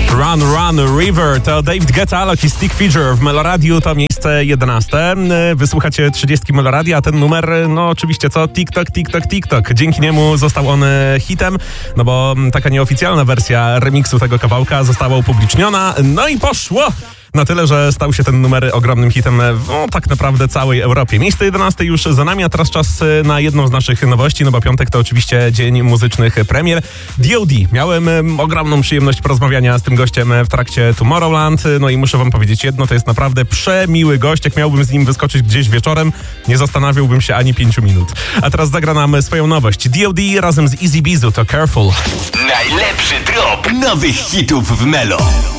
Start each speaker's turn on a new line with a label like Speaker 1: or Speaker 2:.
Speaker 1: Run, Run, River to David Guetta, Alok i Stick Figure w Meloradiu, to miejsce 11. Wysłuchacie 30 Meloradia, a ten numer, no oczywiście co? TikTok, TikTok, TikTok. Dzięki niemu został on hitem, no bo taka nieoficjalna wersja remiksu tego kawałka została upubliczniona, no i poszło! Na tyle, że stał się ten numer ogromnym hitem tak naprawdę całej Europie. Miejsce 11 już za nami, a teraz czas na jedną z naszych nowości, no bo piątek to oczywiście dzień muzycznych premier. D.O.D. Miałem ogromną przyjemność porozmawiania z tym gościem w trakcie Tomorrowland, no i muszę wam powiedzieć jedno, to jest naprawdę przemiły gość. Jak miałbym z nim wyskoczyć gdzieś wieczorem, nie zastanawiałbym się ani 5 minut. A teraz zagra nam swoją nowość. D.O.D. razem z Easy Bizu to Careful.
Speaker 2: Najlepszy drop nowych hitów w Melo.